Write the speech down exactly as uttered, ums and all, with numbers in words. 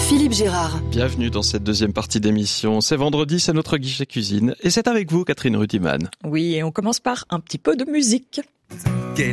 Philippe Gérard. Bienvenue dans cette deuxième partie d'émission. C'est vendredi, c'est notre guichet cuisine. Et c'est avec vous, Catherine Rudiman. Oui, et on commence par un petit peu de musique.